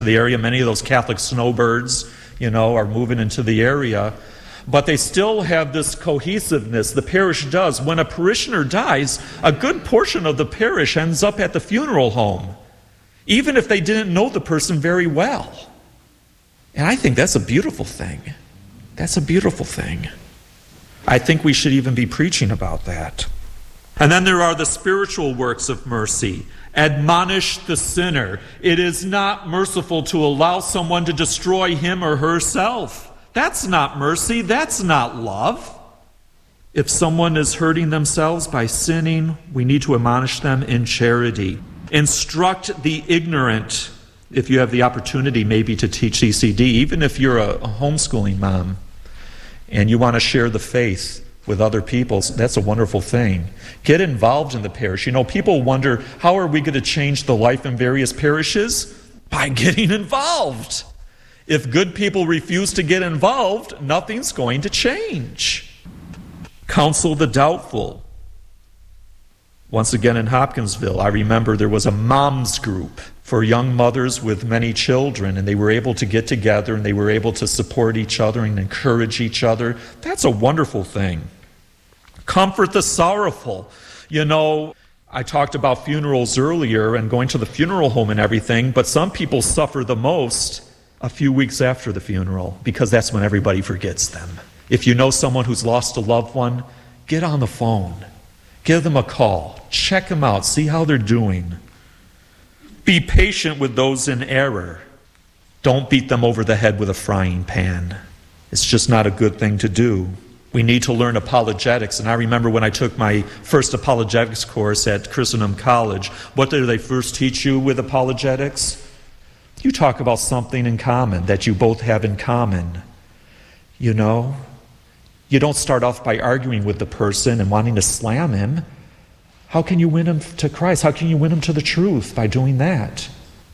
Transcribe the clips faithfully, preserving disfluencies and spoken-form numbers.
The area, many of those Catholic snowbirds, you know, are moving into the area. But they still have this cohesiveness, the parish does. When a parishioner dies, a good portion of the parish ends up at the funeral home, even if they didn't know the person very well. And I think that's a beautiful thing. That's a beautiful thing. I think we should even be preaching about that. And then there are the spiritual works of mercy. Admonish the sinner. It is not merciful to allow someone to destroy him or herself. That's not mercy. That's not love. If someone is hurting themselves by sinning, we need to admonish them in charity. Instruct the ignorant. If you have the opportunity maybe to teach C C D, even if you're a, a homeschooling mom and you want to share the faith with other people, that's a wonderful thing. Get involved in the parish. You know, people wonder, how are we going to change the life in various parishes? By getting involved. If good people refuse to get involved, nothing's going to change. Counsel the doubtful. Once again in Hopkinsville, I remember there was a moms group for young mothers with many children, and they were able to get together and they were able to support each other and encourage each other. That's a wonderful thing. Comfort the sorrowful. You know, I talked about funerals earlier and going to the funeral home and everything, but some people suffer the most a few weeks after the funeral, because that's when everybody forgets them. If you know someone who's lost a loved one, get on the phone. Give them a call. Check them out. See how they're doing. Be patient with those in error. Don't beat them over the head with a frying pan. It's just not a good thing to do. We need to learn apologetics. And I remember when I took my first apologetics course at Christendom College, what did they first teach you with apologetics? You talk about something in common that you both have in common. You know, you don't start off by arguing with the person and wanting to slam him. How can you win him to Christ? How can you win him to the truth by doing that?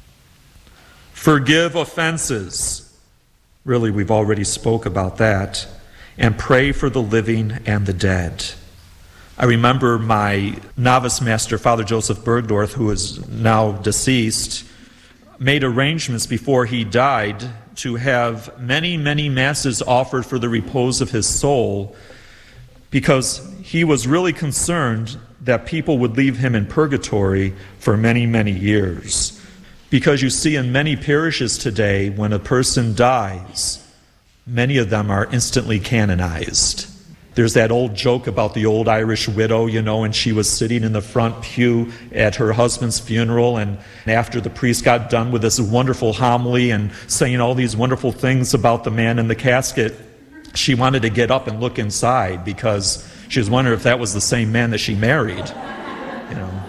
Forgive offenses. Really, we've already spoke about that. And pray for the living and the dead. I remember my novice master, Father Joseph Bergdorf, who is now deceased, made arrangements before he died to have many, many masses offered for the repose of his soul, because he was really concerned that people would leave him in purgatory for many, many years. Because you see, in many parishes today, when a person dies, many of them are instantly canonized. There's that old joke about the old Irish widow, you know, and she was sitting in the front pew at her husband's funeral, and after the priest got done with this wonderful homily and saying all these wonderful things about the man in the casket, she wanted to get up and look inside because she was wondering if that was the same man that she married. You know.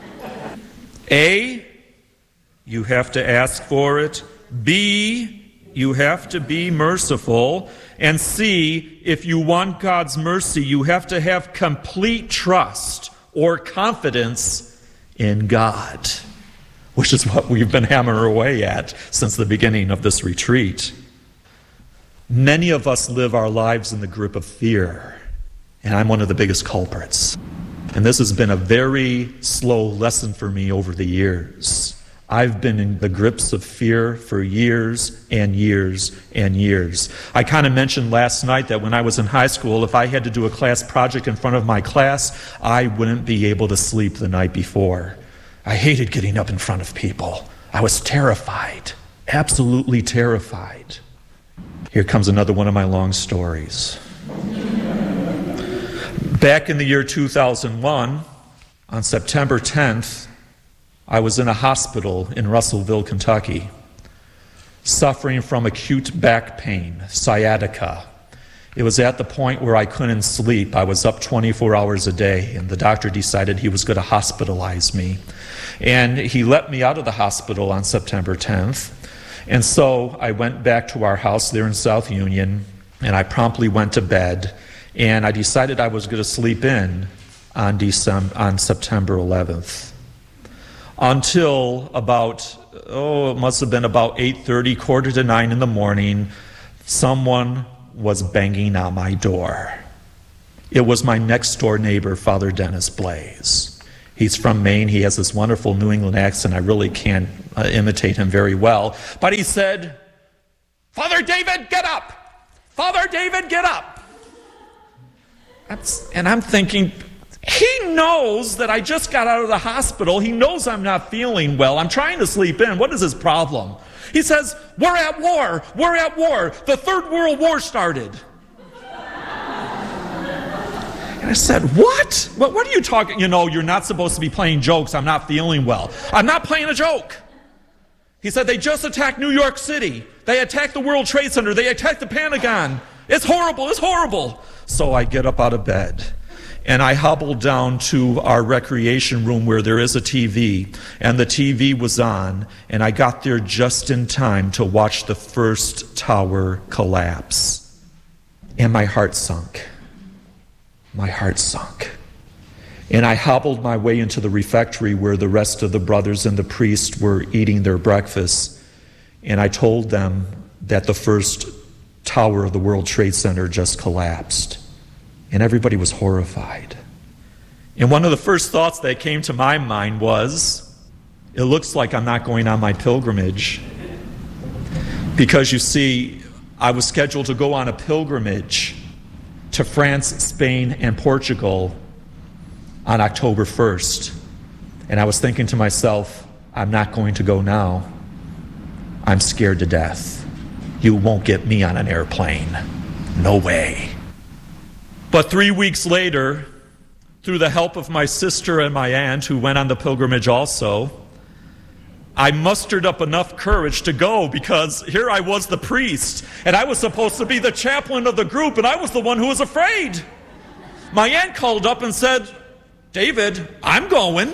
A, you have to ask for it. B, you have to be merciful. And C, if you want God's mercy, you have to have complete trust or confidence in God, which is what we've been hammering away at since the beginning of this retreat. Many of us live our lives in the grip of fear, and I'm one of the biggest culprits. And this has been a very slow lesson for me over the years. I've been in the grips of fear for years and years and years. I kind of mentioned last night that when I was in high school, if I had to do a class project in front of my class, I wouldn't be able to sleep the night before. I hated getting up in front of people. I was terrified, absolutely terrified. Here comes another one of my long stories. Back in the year two thousand one, on September tenth, I was in a hospital in Russellville, Kentucky, suffering from acute back pain, sciatica. It was at the point where I couldn't sleep. I was up twenty-four hours a day, and the doctor decided he was going to hospitalize me. And he let me out of the hospital on September tenth. And so I went back to our house there in South Union, and I promptly went to bed, and I decided I was going to sleep in on December, on September eleventh. Until about, oh, it must have been about eight thirty, quarter to nine in the morning, someone was banging on my door. It was my next door neighbor, Father Dennis Blaze. He's from Maine. He has this wonderful New England accent. I really can't uh, imitate him very well. But he said, "Father David, get up! Father David, get up!" That's, and I'm thinking, he knows that I just got out of the hospital. He knows I'm not feeling well. I'm trying to sleep in. What is his problem? He says, "We're at war. We're at war. The Third World War started." And I said, what? what? What are you talking? You know, you're not supposed to be playing jokes. I'm not feeling well. I'm not playing a joke. He said, they just attacked New York City. They attacked the World Trade Center. They attacked the Pentagon. It's horrible. It's horrible. So I get up out of bed, and I hobbled down to our recreation room where there is a T V, and the T V was on, and I got there just in time to watch the first tower collapse. And my heart sunk. My heart sunk. And I hobbled my way into the refectory where the rest of the brothers and the priest were eating their breakfast, and I told them that the first tower of the World Trade Center just collapsed. And everybody was horrified. And one of the first thoughts that came to my mind was, it looks like I'm not going on my pilgrimage. Because you see, I was scheduled to go on a pilgrimage to France, Spain, and Portugal on October first. And I was thinking to myself, I'm not going to go now. I'm scared to death. You won't get me on an airplane. No way. But three weeks later, through the help of my sister and my aunt, who went on the pilgrimage also, I mustered up enough courage to go, because here I was, the priest, and I was supposed to be the chaplain of the group, and I was the one who was afraid. My aunt called up and said, "David, I'm going."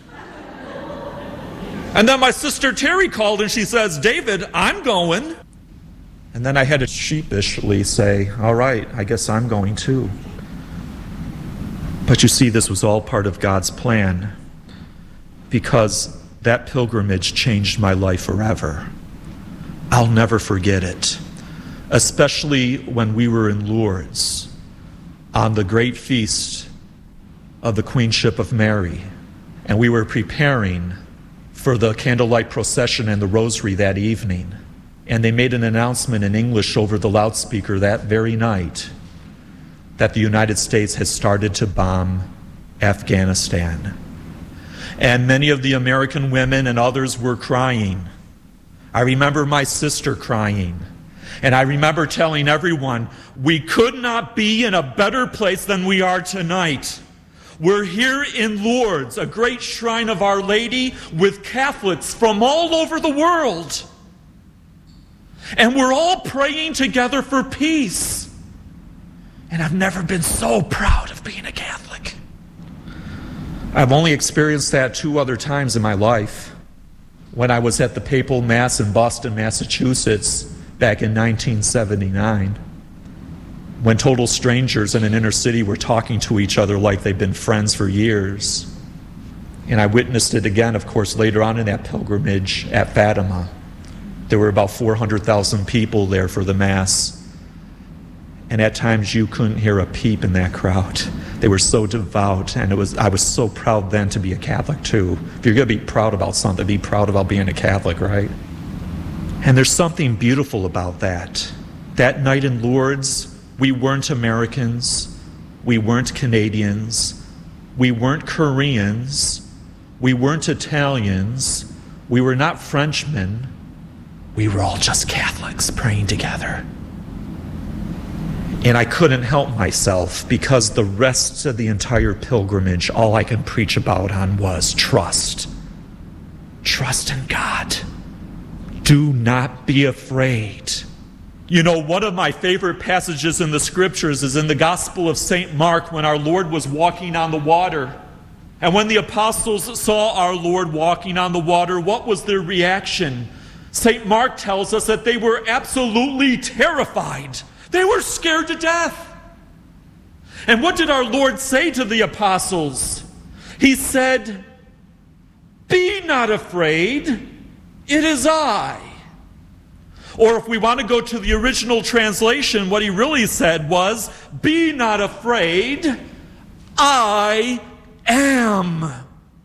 And then my sister Terry called and she says, "David, I'm going." And then I had to sheepishly say, "All right, I guess I'm going too." But you see, this was all part of God's plan, because that pilgrimage changed my life forever. I'll never forget it, especially when we were in Lourdes on the great feast of the Queenship of Mary, and we were preparing for the candlelight procession and the rosary that evening. And they made an announcement in English over the loudspeaker that very night that the United States has started to bomb Afghanistan. And many of the American women and others were crying. I remember my sister crying. And I remember telling everyone, we could not be in a better place than we are tonight. We're here in Lourdes, a great shrine of Our Lady, with Catholics from all over the world. And we're all praying together for peace. And I've never been so proud of being a Catholic. I've only experienced that two other times in my life. When I was at the Papal Mass in Boston, Massachusetts, back in nineteen seventy-nine, when total strangers in an inner city were talking to each other like they'd been friends for years. And I witnessed it again, of course, later on in that pilgrimage at Fatima. There were about four hundred thousand people there for the Mass. And at times you couldn't hear a peep in that crowd. They were so devout, and it was I was so proud then to be a Catholic too. If you're going to be proud about something, be proud about being a Catholic, right? And there's something beautiful about that. That night in Lourdes, we weren't Americans, we weren't Canadians, we weren't Koreans, we weren't Italians, we were not Frenchmen. We were all just Catholics praying together. And I couldn't help myself, because the rest of the entire pilgrimage, all I could preach about on was trust. Trust in God. Do not be afraid. You know, one of my favorite passages in the scriptures is in the Gospel of Saint Mark, when our Lord was walking on the water. And when the apostles saw our Lord walking on the water, what was their reaction? Saint Mark tells us that they were absolutely terrified. They were scared to death. And what did our Lord say to the apostles? He said, "Be not afraid, it is I." Or if we want to go to the original translation, what he really said was, "Be not afraid, I am."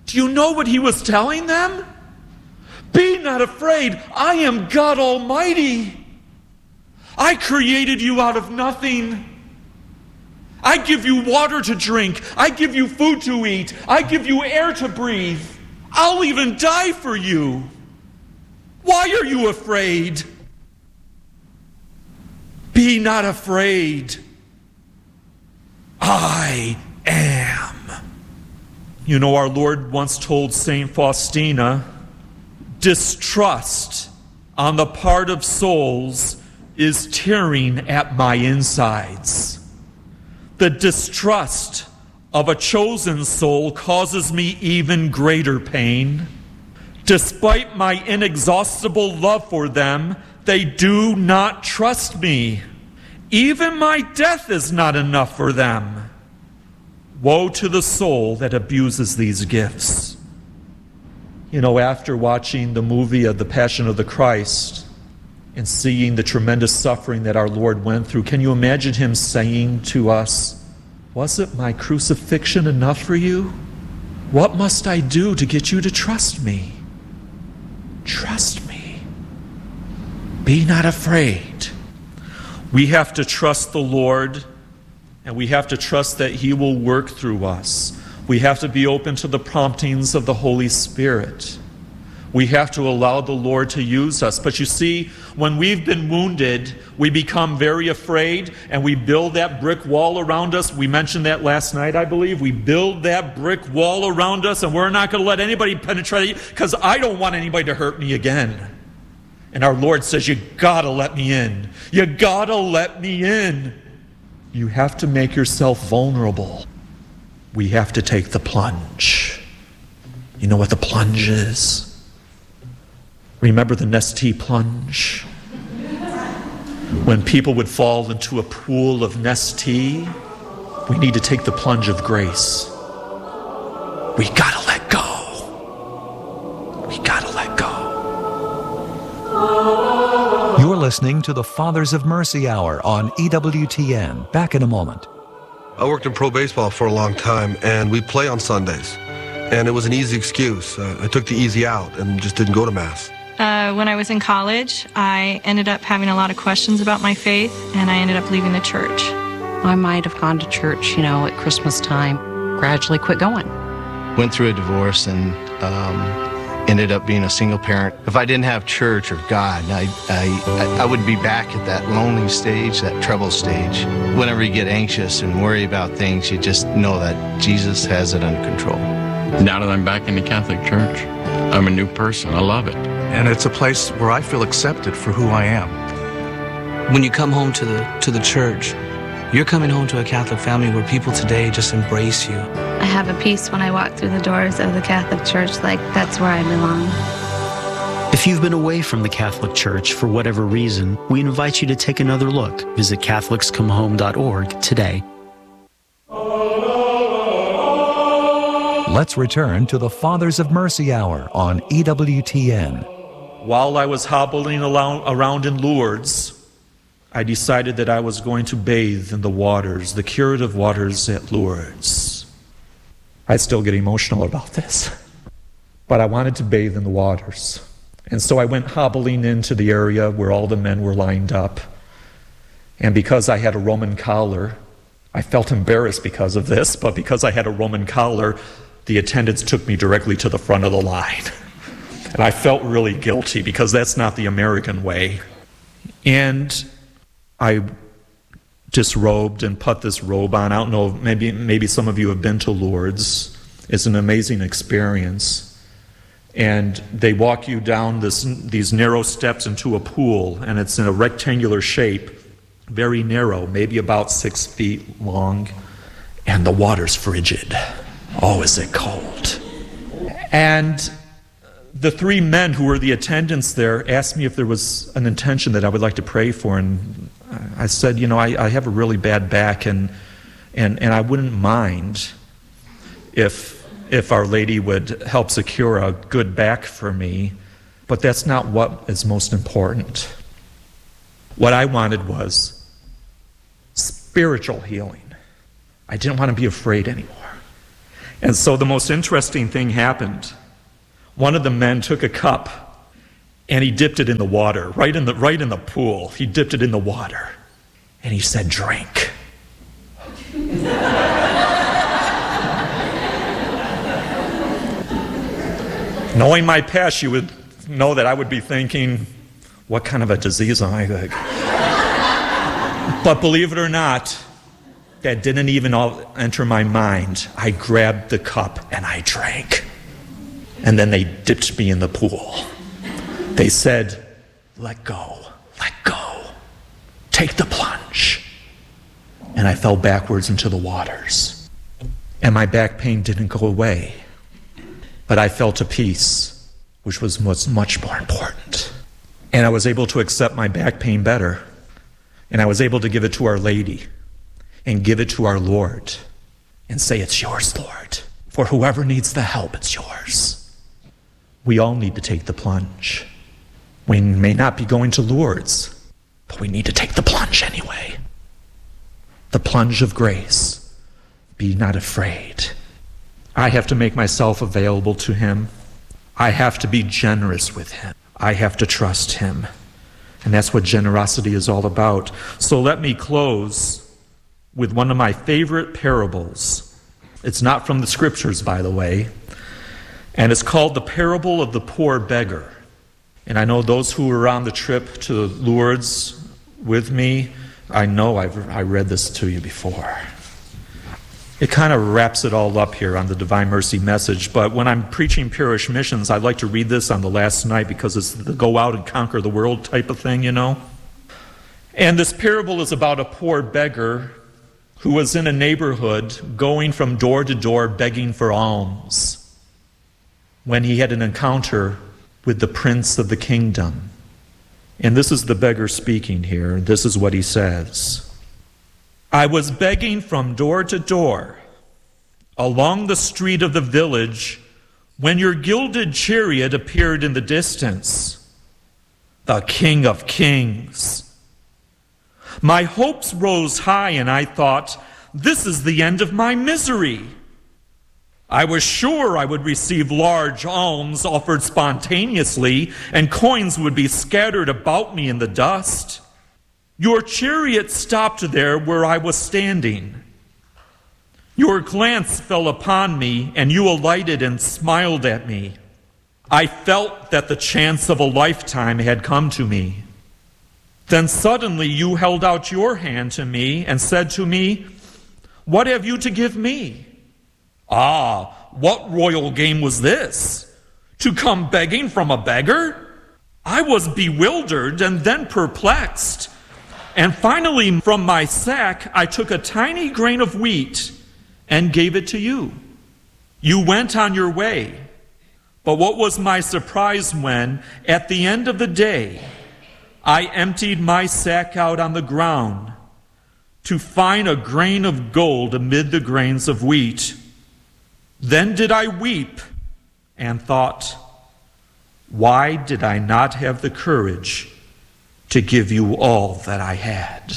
Do you know what he was telling them? Be not afraid. I am God Almighty. I created you out of nothing. I give you water to drink. I give you food to eat. I give you air to breathe. I'll even die for you. Why are you afraid? Be not afraid. I am. You know, our Lord once told Saint Faustina, distrust on the part of souls is tearing at my insides. The distrust of a chosen soul causes me even greater pain. Despite my inexhaustible love for them, they do not trust me. Even my death is not enough for them. Woe to the soul that abuses these gifts. You know, after watching the movie of The Passion of the Christ and seeing the tremendous suffering that our Lord went through, can you imagine him saying to us, wasn't my crucifixion enough for you? What must I do to get you to trust me? Trust me. Be not afraid. We have to trust the Lord, and we have to trust that he will work through us. We have to be open to the promptings of the Holy Spirit. We have to allow the Lord to use us. But you see, when we've been wounded, we become very afraid, and we build that brick wall around us. We mentioned that last night, I believe. We build that brick wall around us, and we're not going to let anybody penetrate it, because I don't want anybody to hurt me again. And our Lord says, you gotta let me in. You gotta let me in. You have to make yourself vulnerable. We have to take the plunge. You know what the plunge is? Remember the Nestea plunge? When people would fall into a pool of Nestea, we need to take the plunge of grace. We gotta let go. We gotta let go. You're listening to the Fathers of Mercy Hour on E W T N. Back in a moment. I worked in pro baseball for a long time, and we play on Sundays. And it was an easy excuse. Uh, I took the easy out and just didn't go to Mass. Uh, when I was in college, I ended up having a lot of questions about my faith, and I ended up leaving the church. I might have gone to church, you know, at Christmas time, gradually quit going. Went through a divorce and um, ended up being a single parent. If I didn't have church or God, I, I, I would be back at that lonely stage, that trouble stage. Whenever you get anxious and worry about things, you just know that Jesus has it under control. Now that I'm back in the Catholic Church, I'm a new person. I love it. And it's a place where I feel accepted for who I am. When you come home to the to the church, you're coming home to a Catholic family where people today just embrace you. I have a peace when I walk through the doors of the Catholic Church, like that's where I belong. If you've been away from the Catholic Church for whatever reason, we invite you to take another look. Visit Catholics Come Home dot org today. Let's return to the Fathers of Mercy Hour on E W T N. While I was hobbling around in Lourdes, I decided that I was going to bathe in the waters, the curative waters at Lourdes. I still get emotional about this, but I wanted to bathe in the waters. And so I went hobbling into the area where all the men were lined up. And because I had a Roman collar, I felt embarrassed because of this, but because I had a Roman collar, the attendants took me directly to the front of the line. And I felt really guilty because that's not the American way. And I disrobed and put this robe on. I don't know, maybe maybe some of you have been to Lourdes. It's an amazing experience. And they walk you down this, these narrow steps into a pool, and it's in a rectangular shape, very narrow, maybe about six feet long, and the water's frigid. Oh, is it cold? And the three men who were the attendants there asked me if there was an intention that I would like to pray for, and I said, you know, I, I have a really bad back, and and and I wouldn't mind if if Our Lady would help secure a good back for me, but that's not what is most important. What I wanted was spiritual healing. I didn't want to be afraid anymore. And so the most interesting thing happened. One of the men took a cup and he dipped it in the water, right in the, right in the pool. He dipped it in the water and he said, "Drink." Knowing my past, you would know that I would be thinking, what kind of a disease am I? But believe it or not, that didn't even all enter my mind. I grabbed the cup and I drank. And then they dipped me in the pool. They said, "Let go, let go. Take the plunge." And I fell backwards into the waters. And my back pain didn't go away. But I felt a peace, which was much more important. And I was able to accept my back pain better. And I was able to give it to Our Lady and give it to our Lord and say, "It's yours, Lord. For whoever needs the help, it's yours." We all need to take the plunge. We may not be going to Lourdes, but we need to take the plunge anyway. The plunge of grace. Be not afraid. I have to make myself available to Him. I have to be generous with Him. I have to trust Him. And that's what generosity is all about. So let me close with one of my favorite parables. It's not from the scriptures, by the way. And it's called the parable of the poor beggar. And I know those who were on the trip to Lourdes with me, I know I've I read this to you before. It kind of wraps it all up here on the Divine Mercy message, but when I'm preaching parish missions, I like to read this on the last night because it's the go out and conquer the world type of thing, you know. And this parable is about a poor beggar who was in a neighborhood going from door to door begging for alms when he had an encounter with the Prince of the Kingdom. And this is the beggar speaking here. This is what he says. "I was begging from door to door along the street of the village when your gilded chariot appeared in the distance, the King of Kings. My hopes rose high and I thought, this is the end of my misery. I was sure I would receive large alms offered spontaneously and coins would be scattered about me in the dust. Your chariot stopped there where I was standing. Your glance fell upon me, and you alighted and smiled at me. I felt that the chance of a lifetime had come to me. Then suddenly you held out your hand to me and said to me, 'What have you to give me?' Ah, what royal game was this? To come begging from a beggar? I was bewildered and then perplexed. And finally, from my sack, I took a tiny grain of wheat and gave it to you. You went on your way. But what was my surprise when, at the end of the day, I emptied my sack out on the ground to find a grain of gold amid the grains of wheat. Then did I weep and thought, why did I not have the courage to give you all that I had?"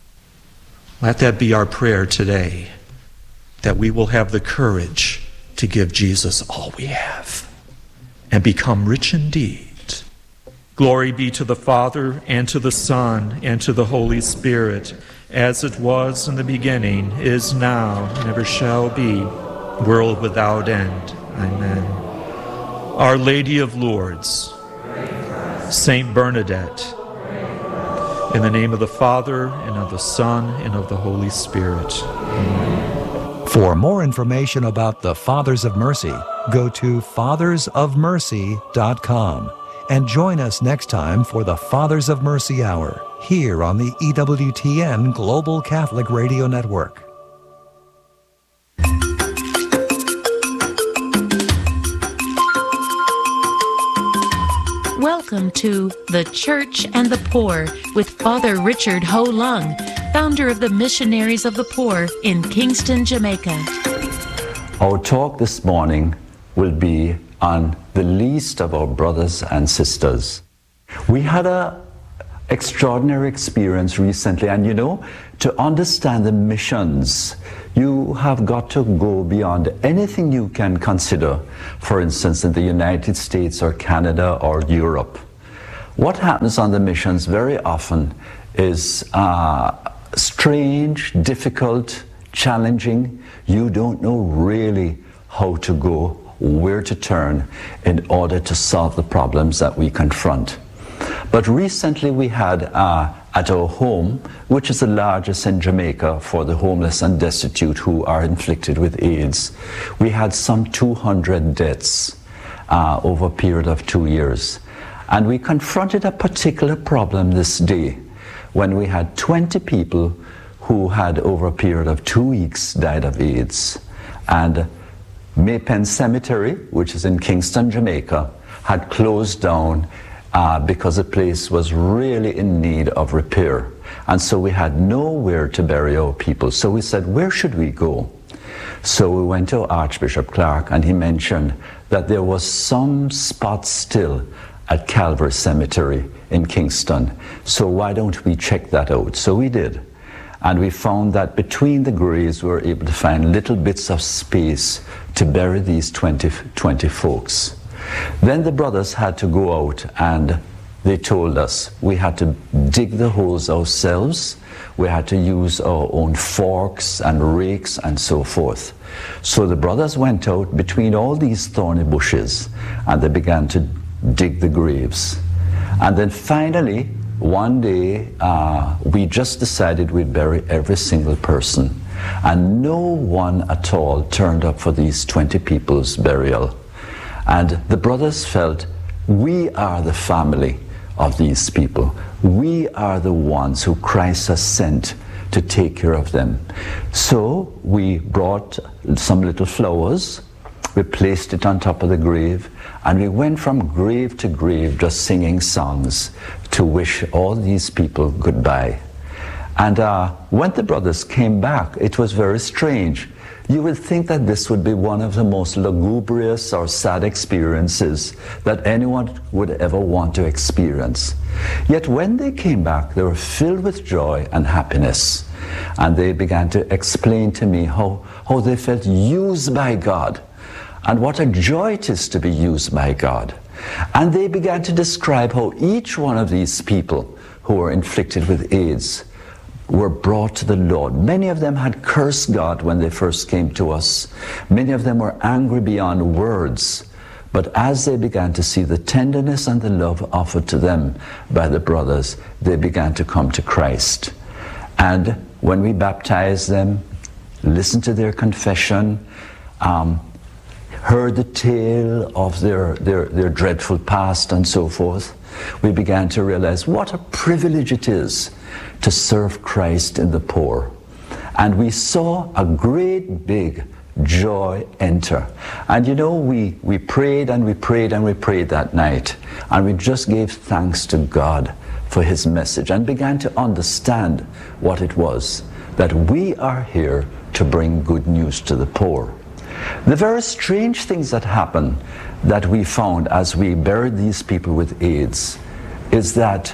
Let that be our prayer today, that we will have the courage to give Jesus all we have and become rich indeed. Glory be to the Father, and to the Son, and to the Holy Spirit, as it was in the beginning, is now, and ever shall be, world without end. Amen. Our Lady of Lourdes, Saint Bernadette, in the name of the Father, and of the Son, and of the Holy Spirit. Amen. For more information about the Fathers of Mercy, go to fathers of mercy dot com and join us next time for the Fathers of Mercy Hour here on the E W T N Global Catholic Radio Network. Welcome to The Church and the Poor with Father Richard Ho Lung, founder of the Missionaries of the Poor in Kingston, Jamaica. Our talk this morning will be on the least of our brothers and sisters. We had a, extraordinary experience recently. And you know, to understand the missions, you have got to go beyond anything you can consider, for instance, in the United States or Canada or Europe. What happens on the missions very often is uh, strange, difficult, challenging. You don't know really how to go, where to turn in order to solve the problems that we confront. But recently we had uh, at our home, which is the largest in Jamaica for the homeless and destitute who are inflicted with AIDS, we had some two hundred deaths uh, over a period of two years. And we confronted a particular problem this day when we had twenty people who had over a period of two weeks died of AIDS. And Maypen Cemetery, which is in Kingston, Jamaica, had closed down uh, because the place was really in need of repair. And so we had nowhere to bury our people. So we said, where should we go? So we went to Archbishop Clark, and he mentioned that there was some spot still at Calvary Cemetery in Kingston. So why don't we check that out? So we did. And we found that between the graves we were able to find little bits of space to bury these twenty, twenty folks. Then the brothers had to go out, and they told us we had to dig the holes ourselves. We had to use our own forks and rakes and so forth. So the brothers went out between all these thorny bushes, and they began to dig the graves. And then finally, one day, uh, we just decided we'd bury every single person. And no one at all turned up for these twenty people's burial. And the brothers felt, we are the family of these people. We are the ones who Christ has sent to take care of them. So we brought some little flowers, we placed it on top of the grave, and we went from grave to grave just singing songs to wish all these people goodbye. And uh, when the brothers came back, it was very strange. You would think that this would be one of the most lugubrious or sad experiences that anyone would ever want to experience. Yet when they came back, they were filled with joy and happiness. And they began to explain to me how, how they felt used by God, and what a joy it is to be used by God. And they began to describe how each one of these people who were inflicted with AIDS were brought to the Lord. Many of them had cursed God when they first came to us. Many of them were angry beyond words. But as they began to see the tenderness and the love offered to them by the brothers, they began to come to Christ. And when we baptized them, listened to their confession, um, heard the tale of their, their, their dreadful past and so forth, we began to realize what a privilege it is to serve Christ in the poor. And we saw a great big joy enter. And you know, we, we prayed and we prayed and we prayed that night. And we just gave thanks to God for his message and began to understand what it was, that we are here to bring good news to the poor. The very strange things that happen that we found as we buried these people with AIDS is that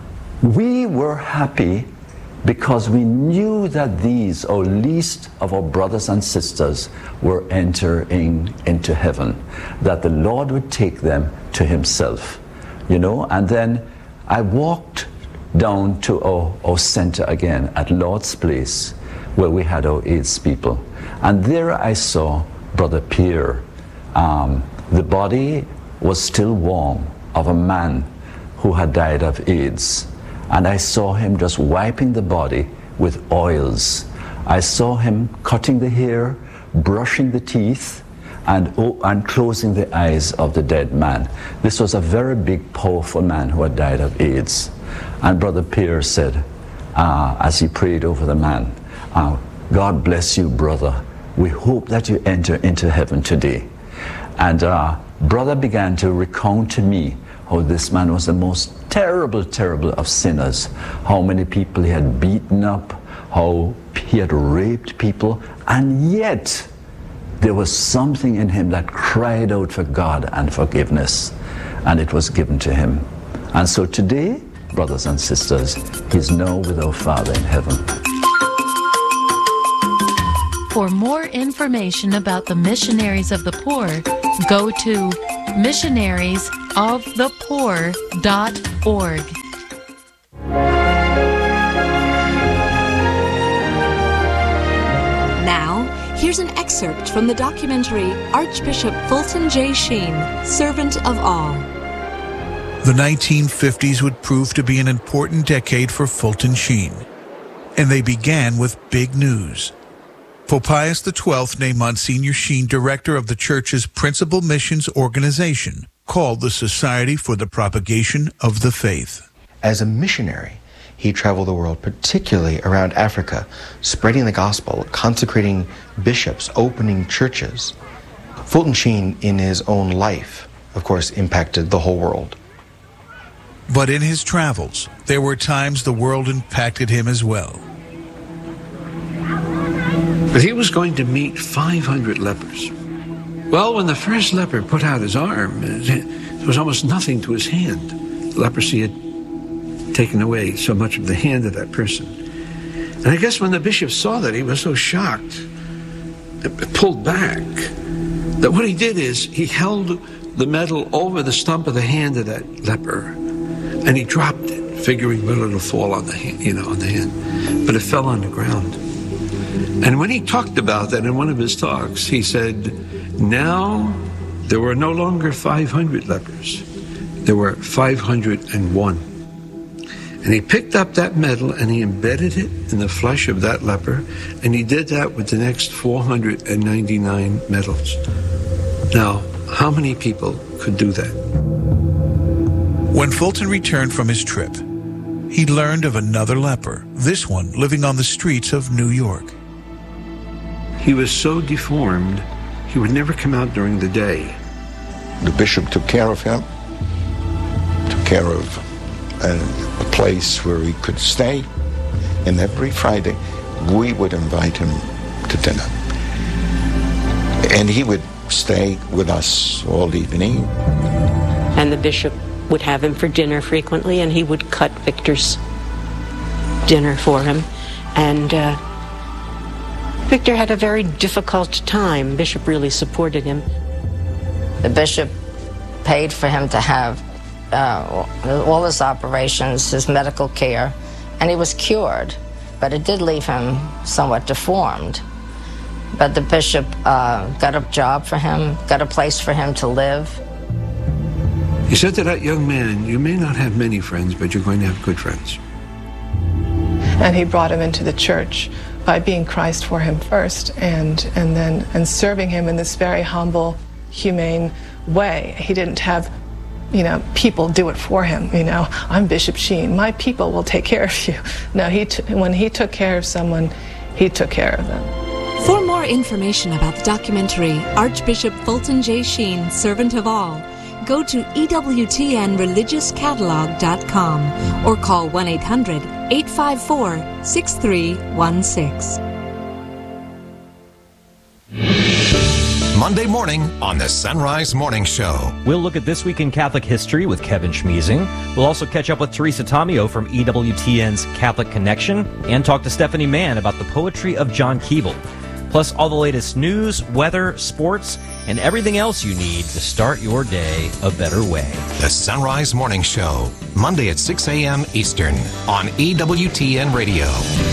we were happy because we knew that these, or least of our brothers and sisters, were entering into heaven, that the Lord would take them to himself, you know. And then I walked down to our, our center again at Lord's Place, where we had our AIDS people, and there I saw Brother Pierre. Um, the body was still warm of a man who had died of AIDS. And I saw him just wiping the body with oils. I saw him cutting the hair, brushing the teeth, and, oh, and closing the eyes of the dead man. This was a very big, powerful man who had died of AIDS. And Brother Pierre said, uh, as he prayed over the man, uh, God bless you, brother. We hope that you enter into heaven today. And uh, brother began to recount to me how this man was the most terrible, terrible of sinners, how many people he had beaten up, how he had raped people, and yet there was something in him that cried out for God and forgiveness, and it was given to him. And so today brothers and sisters, he's now with our Father in heaven. For more information about the Missionaries of the Poor, go to missionaries of the poor dot org. Now, here's an excerpt from the documentary Archbishop Fulton J. Sheen, Servant of All. The nineteen fifties would prove to be an important decade for Fulton Sheen, and they began with big news. Pope Pius the twelfth named Monsignor Sheen director of the Church's principal missions organization, called the Society for the Propagation of the Faith. As a missionary, he traveled the world, particularly around Africa, spreading the gospel, consecrating bishops, opening churches. Fulton Sheen, in his own life, of course, impacted the whole world. But in his travels, there were times the world impacted him as well. But he was going to meet five hundred lepers. Well, when the first leper put out his arm, there was almost nothing to his hand. Leprosy had taken away so much of the hand of that person. And I guess when the bishop saw that, he was so shocked, pulled back, that what he did is he held the metal over the stump of the hand of that leper, and he dropped it, figuring well, it'll fall on the hand, you know, on the hand. But it fell on the ground. And when he talked about that in one of his talks, he said, now there were no longer five hundred lepers. There were five hundred one. And he picked up that metal and he embedded it in the flesh of that leper, and he did that with the next four hundred ninety-nine metals. Now, how many people could do that? When Fulton returned from his trip, he learned of another leper, this one living on the streets of New York. He was so deformed, he would never come out during the day. The bishop took care of him, took care of a, a place where he could stay, and every Friday we would invite him to dinner. And he would stay with us all evening. And the bishop would have him for dinner frequently, and he would cut Victor's dinner for him. And uh, Victor had a very difficult time. Bishop really supported him. The bishop paid for him to have uh, all his operations, his medical care, and he was cured. But it did leave him somewhat deformed. But the bishop uh, got a job for him, got a place for him to live. He said to that young man, you may not have many friends, but you're going to have good friends. And he brought him into the church by being Christ for him first, and and then and serving him in this very humble, humane way. He didn't have, you know, people do it for him. You know, I'm Bishop Sheen. My people will take care of you. No, he t- when he took care of someone, he took care of them. For more information about the documentary Archbishop Fulton J. Sheen, Servant of All, go to E W T N religious catalog dot com or call one eight hundred, eight five four, six three one six. Monday morning on the Sunrise Morning Show. We'll look at This Week in Catholic History with Kevin Schmeezing. We'll also catch up with Teresa Tomeo from E W T N's Catholic Connection and talk to Stephanie Mann about the poetry of John Keble. Plus all the latest news, weather, sports, and everything else you need to start your day a better way. The Sunrise Morning Show, Monday at six a.m. Eastern on E W T N Radio.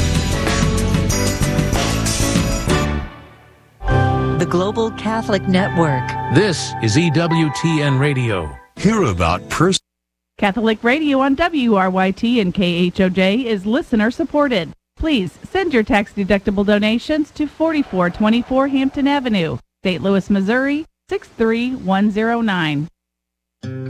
The Global Catholic Network. This is E W T N Radio. Hear about person. Catholic Radio on W R Y T and K H O J is listener supported. Please send your tax-deductible donations to forty-four twenty-four Hampton Avenue, Saint Louis, Missouri, six three one zero nine.